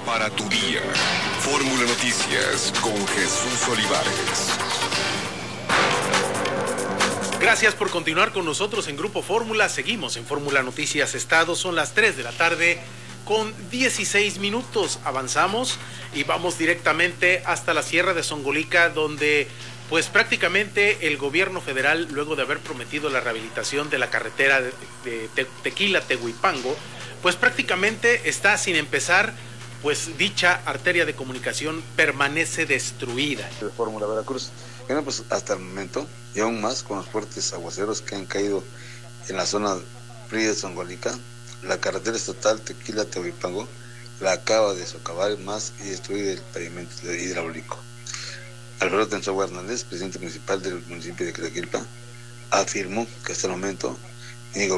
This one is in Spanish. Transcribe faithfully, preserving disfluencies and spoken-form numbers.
para tu día. Fórmula Noticias con Jesús Olivares. Gracias por continuar con nosotros en Grupo Fórmula. Seguimos en Fórmula Noticias Estado. Son las tres de la tarde con dieciséis minutos. Avanzamos y vamos directamente hasta la Sierra de Zongolica, donde pues prácticamente el gobierno federal, luego de haber prometido la rehabilitación de la carretera de, de Te- Tequila-Tehuipango, pues prácticamente está sin empezar, pues dicha arteria de comunicación permanece destruida. De Fórmula Veracruz. Bueno, pues hasta el momento, y aún más con los fuertes aguaceros que han caído en la zona fría de Zongolica, la carretera estatal Tequila-Tehuipango la acaba de socavar más y destruir el pavimento hidráulico. Alfredo Tensogo Hernández, presidente municipal del municipio de Quiraquilpa, afirmó que hasta el momento